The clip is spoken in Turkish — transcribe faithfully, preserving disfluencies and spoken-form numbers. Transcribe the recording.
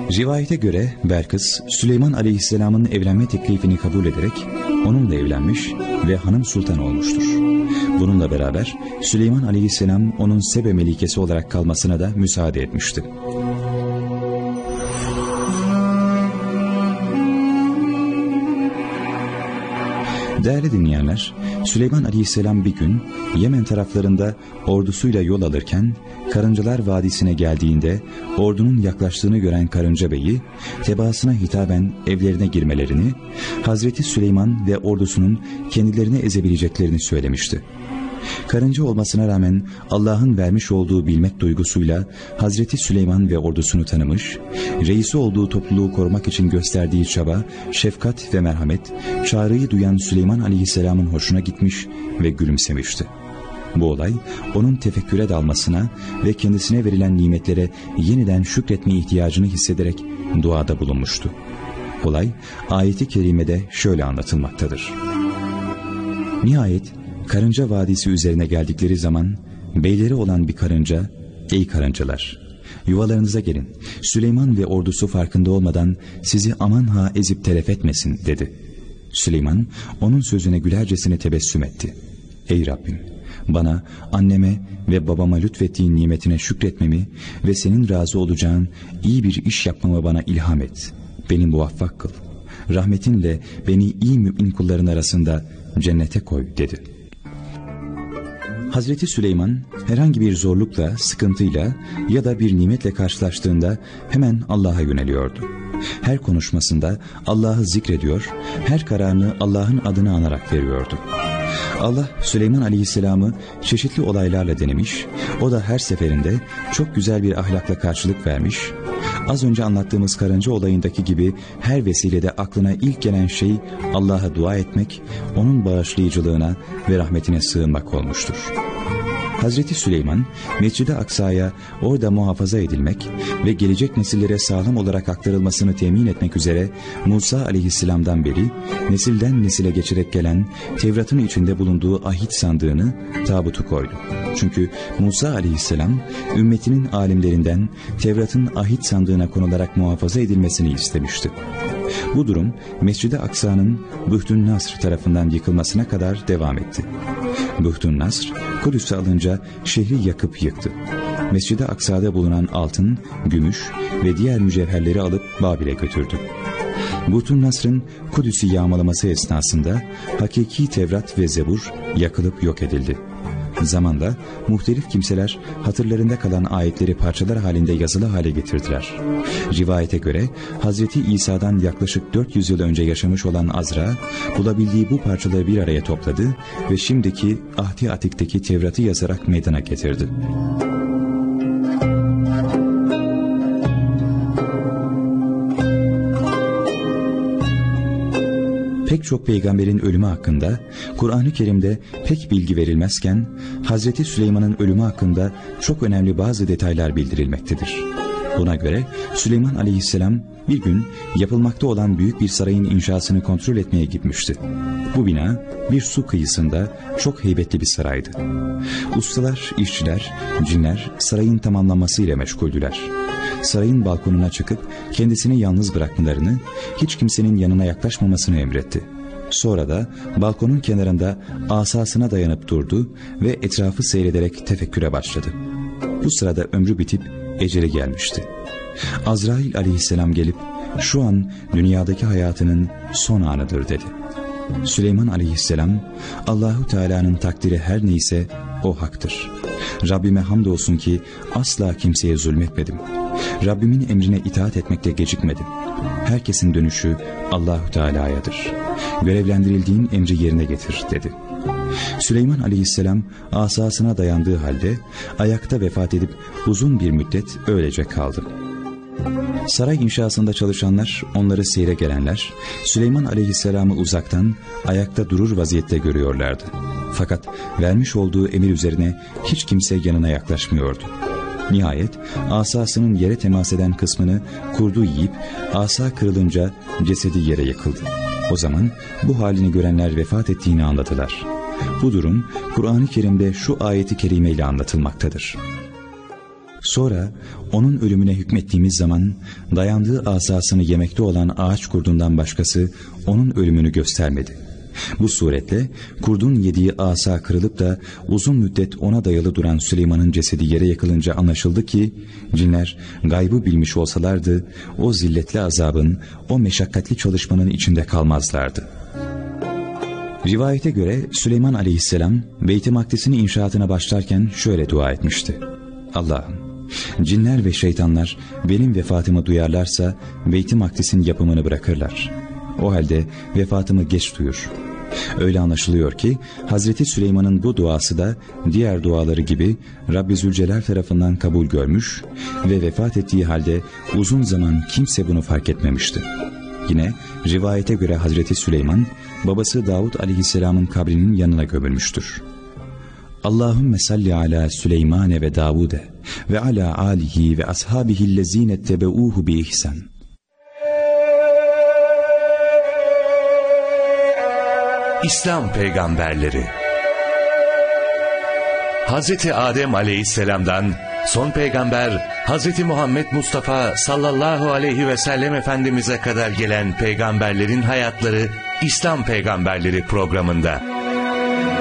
Rivayete göre Belkıs, Süleyman Aleyhisselam'ın evlenme teklifini kabul ederek onunla evlenmiş ve hanım sultan olmuştur. Bununla beraber Süleyman Aleyhisselam onun Sebe melikesi olarak kalmasına da müsaade etmişti. Değerli dinleyenler, Süleyman Aleyhisselam bir gün Yemen taraflarında ordusuyla yol alırken Karıncalar Vadisi'ne geldiğinde ordunun yaklaştığını gören Karınca Bey'i tebaasına hitaben evlerine girmelerini, Hazreti Süleyman ve ordusunun kendilerini ezebileceklerini söylemişti. Karınca olmasına rağmen Allah'ın vermiş olduğu bilmek duygusuyla Hazreti Süleyman ve ordusunu tanımış, reisi olduğu topluluğu korumak için gösterdiği çaba, şefkat ve merhamet, çağrıyı duyan Süleyman Aleyhisselam'ın hoşuna gitmiş ve gülümsemişti. Bu olay onun tefekküre dalmasına ve kendisine verilen nimetlere yeniden şükretme ihtiyacını hissederek duada bulunmuştu. Olay ayeti kerimede şöyle anlatılmaktadır. Nihayet Karınca Vadisi üzerine geldikleri zaman beyleri olan bir karınca, "Ey karıncalar, yuvalarınıza gelin, Süleyman ve ordusu farkında olmadan sizi aman ha ezip telef etmesin" dedi. Süleyman onun sözüne gülercesine tebessüm etti. "Ey Rabbim, bana, anneme ve babama lütfettiğin nimetine şükretmemi ve senin razı olacağın iyi bir iş yapmamı bana ilham et. Beni muvaffak kıl. Rahmetinle beni iyi mümin kulların arasında cennete koy" dedi. Hazreti Süleyman herhangi bir zorlukla, sıkıntıyla ya da bir nimetle karşılaştığında hemen Allah'a yöneliyordu. Her konuşmasında Allah'ı zikrediyor, her kararını Allah'ın adını anarak veriyordu. Allah Süleyman Aleyhisselam'ı çeşitli olaylarla denemiş, o da her seferinde çok güzel bir ahlakla karşılık vermiş. Az önce anlattığımız karınca olayındaki gibi her vesilede aklına ilk gelen şey Allah'a dua etmek, onun bağışlayıcılığına ve rahmetine sığınmak olmuştur. Hazreti Süleyman, Mescid-i Aksa'ya orada muhafaza edilmek ve gelecek nesillere sağlam olarak aktarılmasını temin etmek üzere Musa Aleyhisselam'dan beri nesilden nesile geçerek gelen Tevrat'ın içinde bulunduğu ahit sandığını, tabutu koydu. Çünkü Musa Aleyhisselam ümmetinin alimlerinden Tevrat'ın ahit sandığına konularak muhafaza edilmesini istemişti. Bu durum Mescid-i Aksa'nın Bühtün Nasr tarafından yıkılmasına kadar devam etti. Bühtün Nasr, Kudüs'ü alınca şehri yakıp yıktı. Mescid-i Aksa'da bulunan altın, gümüş ve diğer mücevherleri alıp Babil'e götürdü. Bühtün Nasr'ın Kudüs'ü yağmalaması esnasında hakiki Tevrat ve Zebur yakılıp yok edildi. Zamanla muhtelif kimseler hatırlarında kalan ayetleri parçalar halinde yazılı hale getirdiler. Rivayete göre Hazreti İsa'dan yaklaşık dört yüz yıl önce yaşamış olan Azra, bulabildiği bu parçaları bir araya topladı ve şimdiki Ahd-i Atik'teki Tevrat'ı yazarak meydana getirdi. Pek çok peygamberin ölümü hakkında Kur'an-ı Kerim'de pek bilgi verilmezken Hazreti Süleyman'ın ölümü hakkında çok önemli bazı detaylar bildirilmektedir. Buna göre Süleyman Aleyhisselam bir gün yapılmakta olan büyük bir sarayın inşasını kontrol etmeye gitmişti. Bu bina bir su kıyısında çok heybetli bir saraydı. Ustalar, işçiler, cinler sarayın tamamlanmasıyla meşguldüler. Sarayın balkonuna çıkıp kendisini yalnız bırakmalarını, hiç kimsenin yanına yaklaşmamasını emretti. Sonra da balkonun kenarında asasına dayanıp durdu ve etrafı seyrederek tefekküre başladı. Bu sırada ömrü bitip eceli gelmişti. Azrail Aleyhisselam gelip "Şu an dünyadaki hayatının son anıdır" dedi. Süleyman Aleyhisselam, "Allahu Teala'nın takdiri her neyse o haktır. Rabbime hamdolsun ki asla kimseye zulmetmedim. Rabbimin emrine itaat etmekte gecikmedim. Herkesin dönüşü Allahu Teala'yadır. Görevlendirildiğin emri yerine getir" dedi. Süleyman Aleyhisselam asasına dayandığı halde ayakta vefat edip uzun bir müddet öylece kaldı. Saray inşasında çalışanlar, onları seyre gelenler, Süleyman Aleyhisselam'ı uzaktan ayakta durur vaziyette görüyorlardı. Fakat vermiş olduğu emir üzerine hiç kimse yanına yaklaşmıyordu. Nihayet asasının yere temas eden kısmını kurdu yiyip asa kırılınca cesedi yere yıkıldı. O zaman bu halini görenler vefat ettiğini anladılar. Bu durum Kur'an-ı Kerim'de şu ayeti kerimeyle anlatılmaktadır. Sonra onun ölümüne hükmettiğimiz zaman dayandığı asasını yemekte olan ağaç kurdundan başkası onun ölümünü göstermedi. Bu suretle kurdun yediği asa kırılıp da uzun müddet ona dayalı duran Süleyman'ın cesedi yere yakılınca anlaşıldı ki cinler gaybı bilmiş olsalardı o zilletli azabın, o meşakkatli çalışmanın içinde kalmazlardı. Rivayete göre Süleyman aleyhisselam Beyt-i Makdis'in inşaatına başlarken şöyle dua etmişti: Allah'ım, cinler ve şeytanlar benim vefatımı duyarlarsa Beyt-i Makdis'in yapımını bırakırlar. O halde vefatımı geç duyur. Öyle anlaşılıyor ki Hazreti Süleyman'ın bu duası da diğer duaları gibi Rabbi Zülcelal tarafından kabul görmüş ve vefat ettiği halde uzun zaman kimse bunu fark etmemişti. Yine rivayete göre Hazreti Süleyman babası Davud aleyhisselamın kabrinin yanına gömülmüştür. Allahümme salli ala Süleymane ve Davude ve ala alihi ve ashabihillezine tebeuhu bi ihsan. İslam peygamberleri Hazreti Adem aleyhisselamdan son peygamber Hazreti Muhammed Mustafa sallallahu aleyhi ve sellem Efendimiz'e kadar gelen peygamberlerin hayatları İslam peygamberleri programında.